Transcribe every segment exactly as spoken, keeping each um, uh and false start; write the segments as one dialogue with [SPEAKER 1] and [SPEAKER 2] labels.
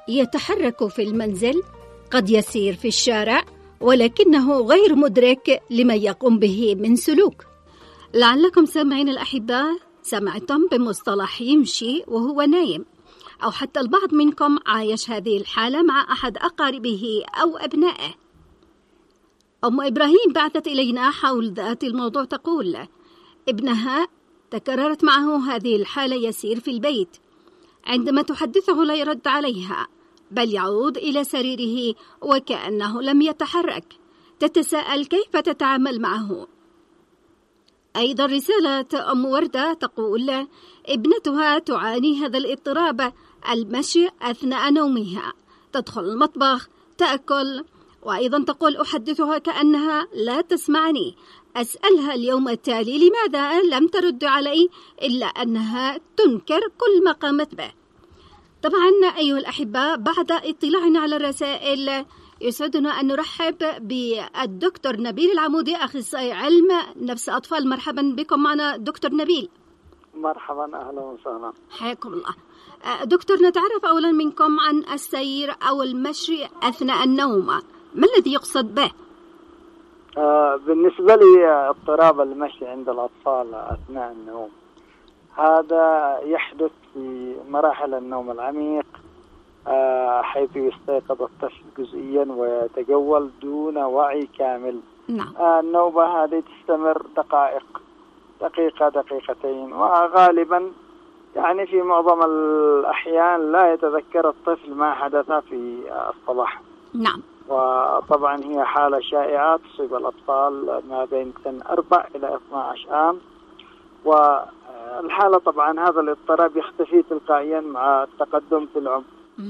[SPEAKER 1] يتحرك في المنزل، قد يسير في الشارع، ولكنه غير مدرك لما يقوم به من سلوك. لعلكم سامعين الأحباء سمعتم بمصطلح يمشي وهو نايم، أو حتى البعض منكم عايش هذه الحالة مع أحد أقاربه أو أبنائه. أم إبراهيم بعثت إلينا حول ذات الموضوع، تقول ابنها تكررت معه هذه الحالة، يسير في البيت، عندما تحدثه لا يرد عليها، بل يعود إلى سريره وكأنه لم يتحرك. تتساءل كيف تتعامل معه. أيضا رسالة أم وردة تقول ابنتها تعاني هذا الاضطراب، المشي أثناء نومها، تدخل المطبخ تأكل، وأيضا تقول أحدثها كأنها لا تسمعني، أسألها اليوم التالي لماذا لم ترد علي، إلا أنها تنكر كل ما قامت به. طبعا أيها الأحباء، بعد اطلاعنا على الرسائل يسعدنا أن نرحب بالدكتور نبيل العمودي، أخصائي علم نفس أطفال. مرحبا بكم معنا دكتور نبيل.
[SPEAKER 2] مرحبا، أهلا وسهلا،
[SPEAKER 1] حياكم الله. دكتور، نتعرف أولا منكم عن السير أو المشي أثناء النوم، ما الذي يقصد به؟
[SPEAKER 2] آه بالنسبة لي اضطراب المشي عند الأطفال أثناء النوم هذا يحدث في مراحل النوم العميق، آه حيث يستيقظ الطفل جزئيا ويتجول دون وعي كامل.
[SPEAKER 1] نعم.
[SPEAKER 2] آه النوبة هذه تستمر دقائق، دقيقة دقيقتين، وغالبا يعني في معظم الأحيان لا يتذكر الطفل ما حدث في الصباح.
[SPEAKER 1] نعم.
[SPEAKER 2] وطبعا هي حالة شائعة تصيب الأطفال ما بين سن أربع إلى اثني عشر عام، والحالة طبعا هذا الاضطراب يختفي تلقائيا مع التقدم في العمر.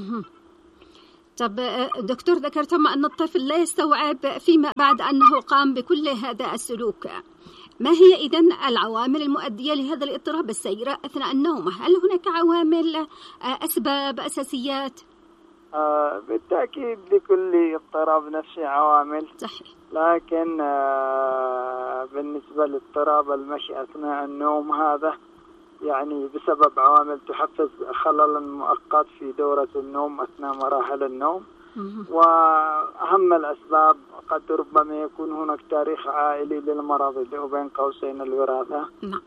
[SPEAKER 1] طب دكتور، ذكرتم أن الطفل لا يستوعب فيما بعد أنه قام بكل هذا السلوك، ما هي إذن العوامل المؤدية لهذا الاضطراب السير أثناء النوم؟ هل هناك عوامل، أسباب، أساسيات؟
[SPEAKER 2] آه بالتأكيد لكل اضطراب نفسي عوامل.
[SPEAKER 1] صحيح.
[SPEAKER 2] لكن آه بالنسبة لاضطراب المشي أثناء النوم هذا يعني بسبب عوامل تحفز خللا مؤقت في دورة النوم أثناء مراحل النوم. وأهم الأسباب قد ربما يكون هناك تاريخ عائلي للمرض اللي هو بين قوسين الوراثة.
[SPEAKER 1] نعم.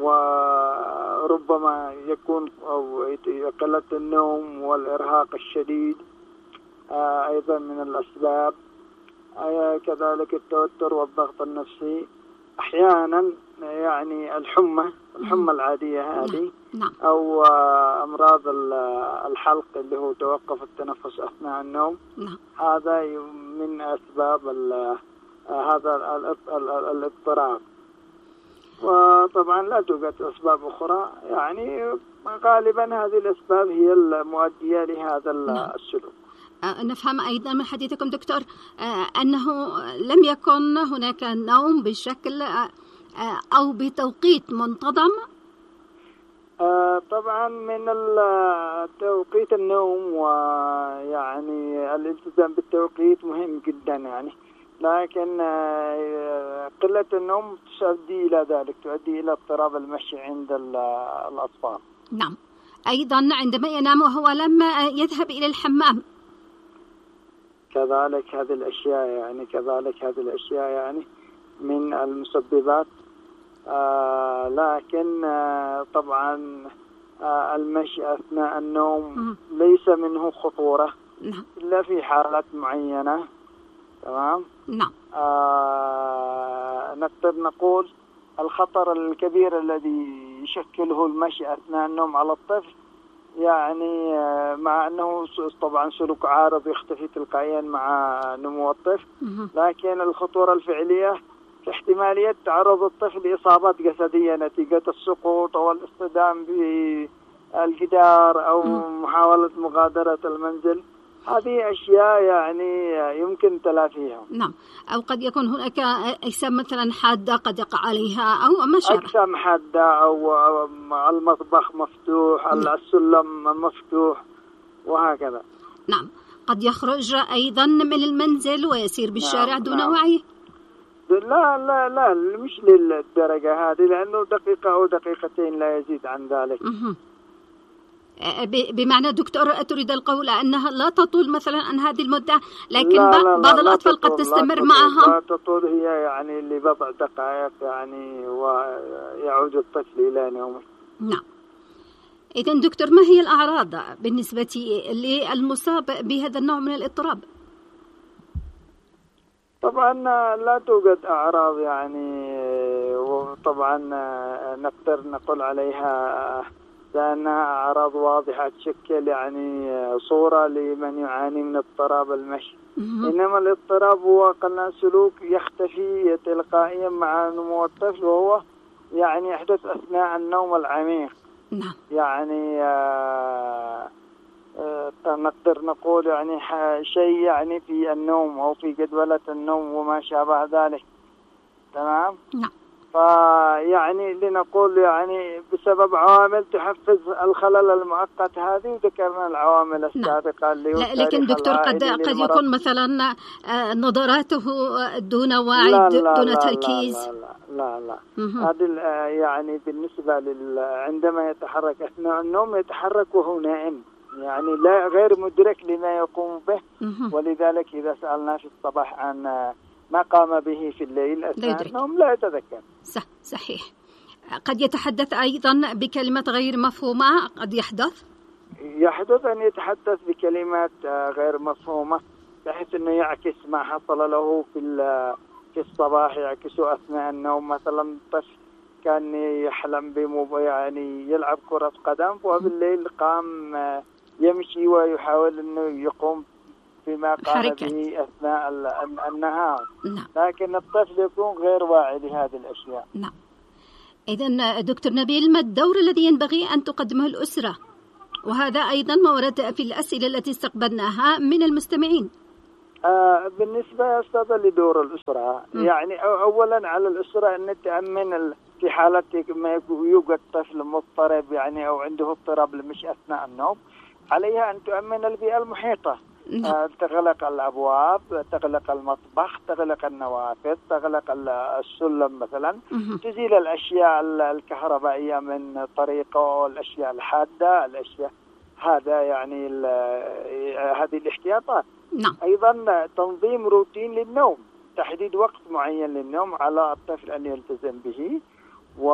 [SPEAKER 2] وربما يكون أو قلة النوم والإرهاق الشديد آه أيضا من الأسباب، آه كذلك التوتر والضغط النفسي، أحيانا يعني الحمى الحمى العادية هذه.
[SPEAKER 1] نعم.
[SPEAKER 2] أو آه أمراض الحلق اللي هو توقف التنفس أثناء النوم.
[SPEAKER 1] نعم.
[SPEAKER 2] هذا من أسباب هذا الاضطراب. وطبعا لا توجد أسباب أخرى، يعني غالبا هذه الأسباب هي المؤدية لهذا
[SPEAKER 1] نعم.
[SPEAKER 2] السلوك.
[SPEAKER 1] أه نفهم أيضا من حديثكم دكتور أه أنه لم يكن هناك نوم بشكل أه أو بتوقيت منتظم.
[SPEAKER 2] أه طبعا من توقيت النوم ويعني الالتزام بالتوقيت مهم جدا يعني، لكن قلة النوم تؤدي إلى ذلك، تؤدي إلى اضطراب المشي عند الأطفال.
[SPEAKER 1] نعم. أيضا عندما ينام وهو لم يذهب إلى الحمام،
[SPEAKER 2] كذلك هذه الأشياء يعني كذلك هذه الأشياء يعني من المسببات. آه لكن آه طبعا آه المشي أثناء النوم ليس منه خطورة.
[SPEAKER 1] نعم.
[SPEAKER 2] إلا في حالات معينة. تمام.
[SPEAKER 1] نعم.
[SPEAKER 2] آه نقدر نقول الخطر الكبير الذي يشكله المشي أثناء النوم على الطفل، يعني آه مع أنه طبعا سلوك عارض يختفي تلقائيا مع نمو الطفل، لكن الخطورة الفعلية في احتمالية تعرض الطفل لإصابات جسدية نتيجة السقوط أو الاصطدام بالجدار أو محاولة مغادرة المنزل. هذه أشياء يعني يمكن تلافيها.
[SPEAKER 1] نعم. أو قد يكون هناك أجسام مثلا حادة قد يقع عليها أو ما شابه.
[SPEAKER 2] أجسام حادة أو المطبخ مفتوح. نعم. السلم مفتوح وهكذا.
[SPEAKER 1] نعم. قد يخرج أيضا من المنزل ويسير بالشارع. نعم. دون نعم. وعي.
[SPEAKER 2] لا لا لا مش للدرجة هذه، لأنه دقيقة أو دقيقتين لا يزيد عن ذلك.
[SPEAKER 1] مه. بمعنى دكتور تريد القول أنها لا تطول مثلا عن هذه المدة، لكن
[SPEAKER 2] لا لا
[SPEAKER 1] بعض
[SPEAKER 2] لا
[SPEAKER 1] الأطفال
[SPEAKER 2] لا
[SPEAKER 1] قد تستمر
[SPEAKER 2] لا
[SPEAKER 1] معها.
[SPEAKER 2] لا تطول، هي يعني لبضع دقائق يعني ويعود الطفل إلى نومه.
[SPEAKER 1] نعم. إذن دكتور، ما هي الأعراض بالنسبة للمصاب بهذا النوع من الاضطراب؟
[SPEAKER 2] طبعا لا توجد أعراض يعني، وطبعا نقدر نقول عليها لأنها أعراض واضحة تشكل يعني صورة لمن يعاني من اضطراب المشي. إنما الاضطراب هو قلنا سلوك يختفي تلقائيا مع نمو الطفل، وهو يعني يحدث أثناء النوم العميق.
[SPEAKER 1] نعم.
[SPEAKER 2] يعني آه آه نقدر نقول يعني شيء يعني في النوم أو في جدولة النوم وما شابه ذلك. تمام.
[SPEAKER 1] نعم.
[SPEAKER 2] فيعني لنقول يعني بسبب عوامل تحفز الخلل المؤقت هذه، وذكرنا العوامل السابقة اللي هو
[SPEAKER 1] لكن دكتور قد قد يكون مثلا نظراته دون وعي،
[SPEAKER 2] لا لا
[SPEAKER 1] دون
[SPEAKER 2] لا
[SPEAKER 1] تركيز.
[SPEAKER 2] لا لا لا, لا. هذه يعني بالنسبة لل عندما يتحرك أثناء النوم يتحرك وهو نائم، يعني لا غير مدرك لما يقوم به. ولذلك إذا سألنا في الصباح عن ما قام به في الليل أثناء النوم لا يتذكر.
[SPEAKER 1] صح صحيح. قد يتحدث أيضا بكلمة غير مفهومة، قد يحدث
[SPEAKER 2] يحدث أن يتحدث بكلمات غير مفهومة، بحيث أنه يعكس ما حصل له في في الصباح، يعكسه أثناء النوم. مثلا طفل كان يحلم بمو يعني يلعب كرة قدم، وبالليل قام يمشي ويحاول أنه يقوم بما قام به أثناء النهار.
[SPEAKER 1] نعم.
[SPEAKER 2] لكن الطفل يكون غير واعي لهذه الأشياء.
[SPEAKER 1] نعم. إذن دكتور نبيل، ما الدور الذي ينبغي أن تقدمه الأسرة؟ وهذا أيضا ما ورد في الأسئلة التي استقبلناها من المستمعين.
[SPEAKER 2] آه بالنسبة يا أستاذ لدور الأسرة، م. يعني أولا على الأسرة أن تأمن في حالة ما يوجد طفل مضطرب يعني أو عنده اضطراب لمشي أثناء النوم، عليها أن تؤمن البيئة المحيطة. آه تغلق الأبواب، تغلق المطبخ، تغلق النوافذ، تغلق السلم مثلا، م. تزيل الأشياء الكهربائية من طريقه، الأشياء الحادة، الأشياء هذا يعني هذه الاحتياطات.
[SPEAKER 1] نعم.
[SPEAKER 2] أيضا تنظيم روتين للنوم، تحديد وقت معين للنوم على الطفل أن يلتزم به، و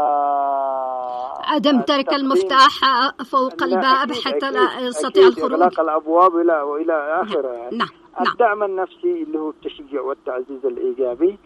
[SPEAKER 1] عدم ترك المفتاح فوق الباب حتى لا يستطيع الخروج،
[SPEAKER 2] إغلاق الأبواب إلى وإلى آخره.
[SPEAKER 1] يعني. نعم.
[SPEAKER 2] الدعم النفسي اللي هو التشجيع والتعزيز الإيجابي،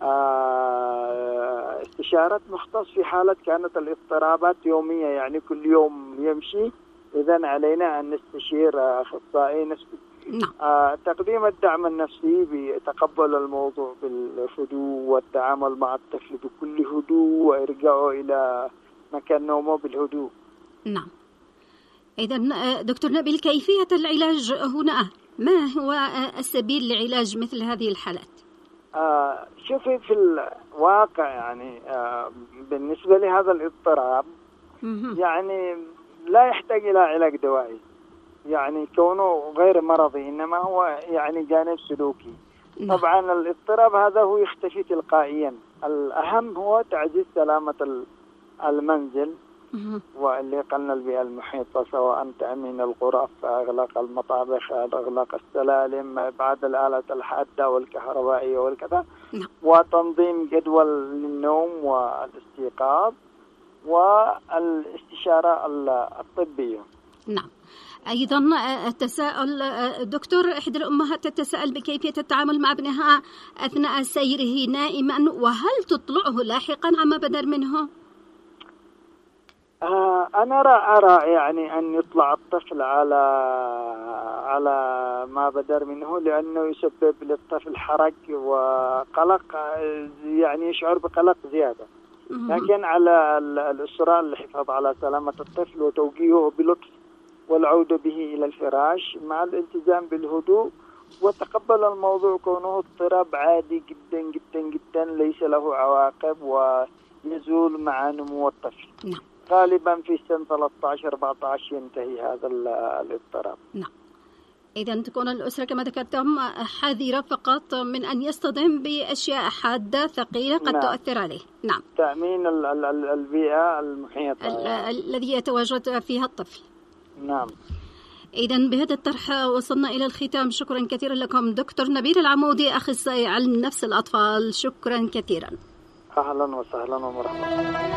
[SPEAKER 2] آه استشارة مختص في حالة كانت الاضطرابات يومية، يعني كل يوم يمشي، إذن علينا أن نستشير أخصائي نفسي.
[SPEAKER 1] نعم.
[SPEAKER 2] آه تقديم الدعم النفسي بتقبل الموضوع بالهدوء والتعامل مع الطفل بكل هدوء وإرجاعه إلى مكان نومه بالهدوء.
[SPEAKER 1] نعم. إذن دكتور نبيل، كيفية العلاج هنا؟ ما هو السبيل لعلاج مثل هذه الحالات؟
[SPEAKER 2] آه شوفي في الواقع يعني آه بالنسبة لهذا الاضطراب يعني لا يحتاج إلى علاج دوائي، يعني كونه غير مرضي، إنما هو يعني جانب سلوكي.
[SPEAKER 1] نعم.
[SPEAKER 2] طبعا الاضطراب هذا هو يختفي تلقائيا، الأهم هو تعزيز سلامة المنزل واللي قلنا البيئة المحيطة، سواء تأمين الغرف، إغلاق المطابخ، إغلاق السلالم، إبعاد الآلات الحادة والكهربائية والكذا.
[SPEAKER 1] نعم.
[SPEAKER 2] وتنظيم جدول للنوم والاستيقاظ والاستشارة الطبية.
[SPEAKER 1] نعم. أيضا التساؤل دكتور، إحدى الأمهات تتساءل بكيفية التعامل مع ابنها أثناء سيره نائما، وهل تطلعه لاحقا عما بدر منه؟
[SPEAKER 2] آه أنا أرى يعني أن يطلع الطفل على على ما بدر منه، لأنه يسبب للطفل حرج وقلق، يعني يشعر بقلق زيادة. لكن على الأسرة الحفاظ على سلامة الطفل وتوجيهه بلطف والعودة به إلى الفراش مع الالتزام بالهدوء، وتقبل الموضوع كونه اضطراب عادي جدا جدا جدا ليس له عواقب ويزول مع نمو الطفل.
[SPEAKER 1] نعم.
[SPEAKER 2] غالبا في سن ثلاثة عشر أربعة عشر ينتهي هذا الاضطراب.
[SPEAKER 1] نعم. إذا تكون الأسرة كما ذكرتم حذرة فقط من أن يصطدم بأشياء حادة ثقيلة قد. نعم. تؤثر عليه. نعم.
[SPEAKER 2] تأمين ال ال البيئة المحيطة
[SPEAKER 1] الذي يتواجد فيها الطفل.
[SPEAKER 2] نعم.
[SPEAKER 1] إذن بهذا الطرح وصلنا إلى الختام. شكرا كثيرا لكم دكتور نبيل العمودي، أخصائي علم نفس الأطفال. شكرا كثيرا.
[SPEAKER 2] أهلا وسهلا ومرحبا.